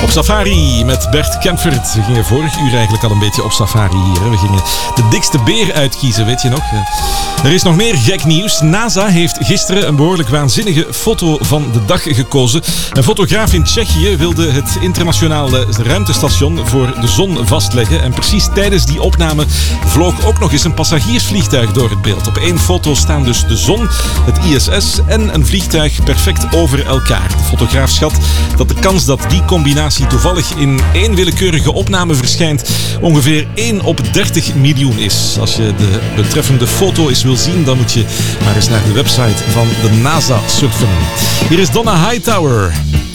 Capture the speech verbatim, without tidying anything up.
Op safari met Bert Kempfert. We gingen vorig uur eigenlijk al een beetje op safari hier. Hè. We gingen de dikste beer uitkiezen, weet je nog? Er is nog meer gek nieuws. NASA heeft gisteren een behoorlijk waanzinnige foto van de dag gekozen. Een fotograaf in Tsjechië wilde het internationale ruimtestation voor de zon vastleggen. En precies tijdens die opname vloog ook nog eens een passagiersvliegtuig door het beeld. Op één foto staan dus de zon, het I S S en een vliegtuig perfect over elkaar. De fotograaf schat dat de kans dat die combinatie toevallig in één willekeurige opname verschijnt ongeveer één op dertig miljoen is. Als je de betreffende foto eens wil zien, dan moet je maar eens naar de website van de NASA surfen. Hier is Donna Hightower.